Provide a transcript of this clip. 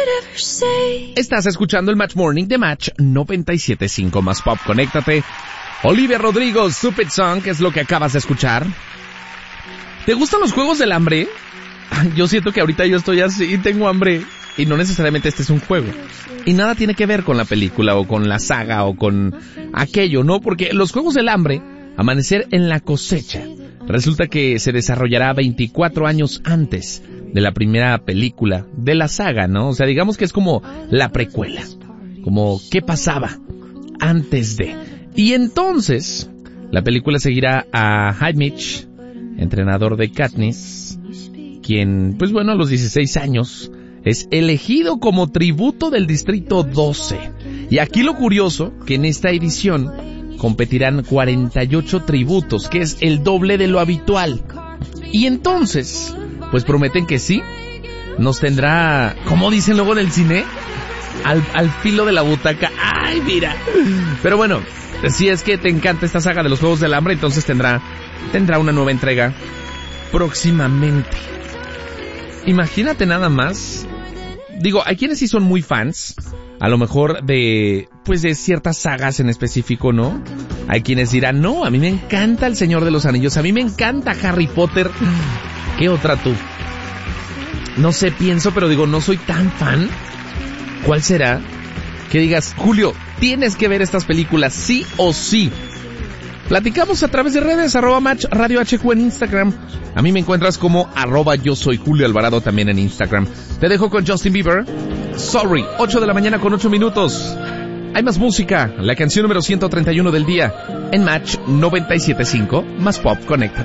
Estás escuchando el Match Morning de Match 97.5 más Pop. Conéctate. Olivia Rodrigo, Stupid Song, que es lo que acabas de escuchar. ¿Te gustan los juegos del hambre? Yo siento que ahorita yo estoy así, tengo hambre. Y no necesariamente este es un juego. Y nada tiene que ver con la película o con la saga o con aquello, ¿no? Porque los juegos del hambre, Amanecer en la cosecha, resulta que se desarrollará 24 años antes de la primera película de la saga, ¿no? O sea, digamos que es como la precuela. Como qué pasaba antes de. Y entonces, la película seguirá a Haymitch, entrenador de Katniss, quien, pues bueno, a los 16 años, es elegido como tributo del Distrito 12. Y aquí lo curioso, que en esta edición competirán 48 tributos, que es el doble de lo habitual. Y entonces, pues prometen que sí, nos tendrá, ¿cómo dicen luego en el cine? Al filo de la butaca. ¡Ay, mira! Pero bueno, si es que te encanta esta saga de los Juegos del Hambre, entonces tendrá una nueva entrega próximamente. Imagínate nada más. Digo, hay quienes sí son muy fans, a lo mejor de ciertas sagas en específico, ¿no? Hay quienes dirán, no, a mí me encanta El Señor de los Anillos, a mí me encanta Harry Potter. ¿Qué otra tú? No sé, pienso, pero digo, no soy tan fan. ¿Cuál será? Que digas, Julio, tienes que ver estas películas, sí o sí. Platicamos a través de redes, @Match Radio HQ en Instagram. A mí me encuentras como @yo soy Julio Alvarado también en Instagram. Te dejo con Justin Bieber. Sorry, 8 de la mañana con 8 minutos. Hay más música, la canción número 131 del día en Match 97.5 más Pop. Conecta.